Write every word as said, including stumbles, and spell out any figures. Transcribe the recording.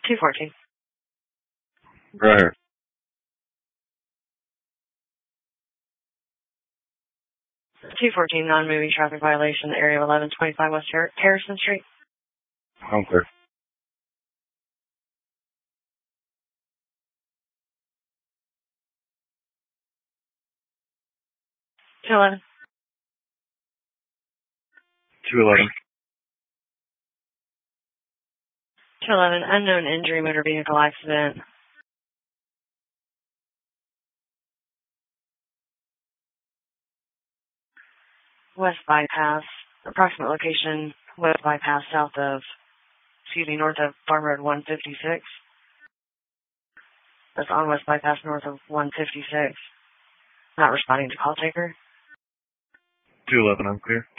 two fourteen. Right here. two fourteen, non-moving traffic violation, area of eleven twenty-five West Har- Harrison Street. I'm clear. two eleven. two eleven. two eleven, unknown injury, motor vehicle accident. West Bypass, approximate location, West Bypass, south of, excuse me, north of Farm Road one fifty-six. That's on West Bypass, north of one fifty-six. Not responding to call taker. two eleven, I'm clear.